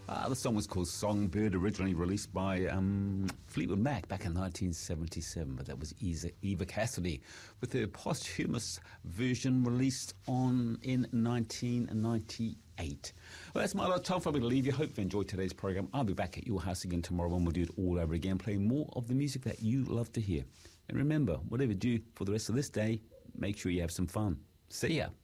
The song was called Songbird, originally released by Fleetwood Mac back in 1977, but that was Eva Cassidy with her posthumous version released in 1998. Well, that's my time for me to leave you. Hope you enjoyed today's program. I'll be back at your house again tomorrow and we'll do it all over again, playing more of the music that you love to hear. And remember, whatever you do for the rest of this day, make sure you have some fun. See ya.